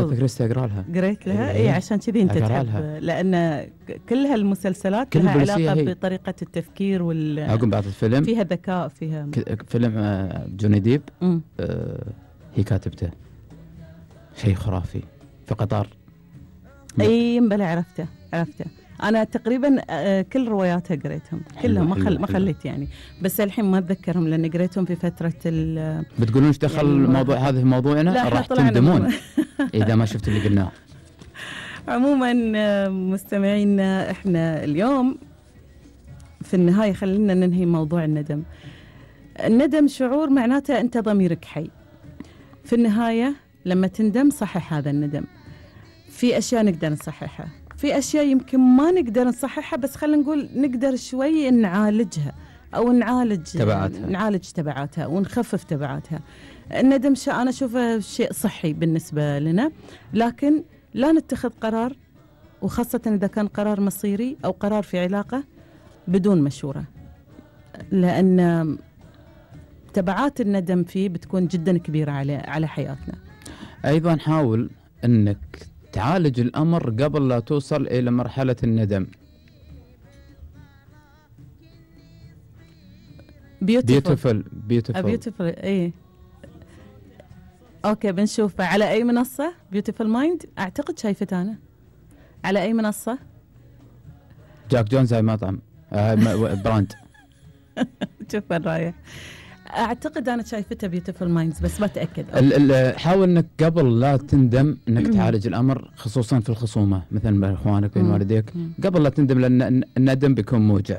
على فكرة استقرا لها، قريت لها. اي عشان كذي انت تحب، لان كل هالمسلسلات لها علاقه بطريقه التفكير عقب بعض الفيلم فيها ذكاء، فيها فيلم جوني ديب هي كاتبته شيء خرافي في قطار. اي بلى عرفته انا تقريبا كل رواياتها قريتهم كلهم، ما خليت يعني، بس الحين ما اتذكرهم لان قريتهم في فتره بتقولون ايش دخل يعني الموضوع هذا في موضوعنا؟ راح تندمون اذا ما شفت اللي قلناه. عموما مستمعينا، احنا اليوم في النهايه خلينا ننهي موضوع الندم. الندم شعور معناته انت ضميرك حي. في النهايه لما تندم صحح هذا الندم. في اشياء نقدر نصححها، في أشياء يمكن ما نقدر نصححها، بس خلينا نقول نقدر شوي نعالجها أو نعالج تبعاتها ونخفف تبعاتها. الندم أنا أشوفه شيء صحي بالنسبة لنا، لكن لا نتخذ قرار، وخاصة إذا كان قرار مصيري أو قرار في علاقة، بدون مشورة، لأن تبعات الندم فيه بتكون جدا كبيرة على حياتنا. أيضا حاول أنك تعالج الأمر قبل لا توصل إلى مرحلة الندم. beautiful إيه. أوكي بنشوف على أي منصة beautiful mind. أعتقد شايفته أنا على أي منصة. جاك جونز هاي مطعم براند. شوف وين رايح. اعتقد انا شايفته بيوتيفول مايندز بس ما اتاكد. حاول انك قبل لا تندم انك تعالج الامر، خصوصا في الخصومه مثلا بين اخوانك وبين والديك، قبل لا تندم، لان الندم بيكون موجع.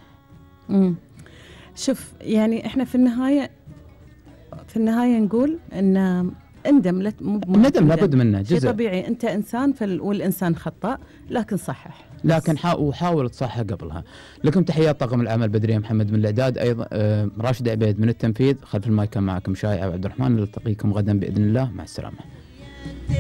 شوف يعني احنا في النهايه نقول ان اندم، الندم لابد منه جزء شيء طبيعي، انت انسان والانسان خطاء، لكن صحح، لكن حاول تصحح قبلها. لكم تحيات طاقم العمل، بدرية محمد من الاعداد، ايضا راشد عبيد من التنفيذ. خلف المايك كان معكم شايع عبد الرحمن. نلتقيكم غدا باذن الله، مع السلامه.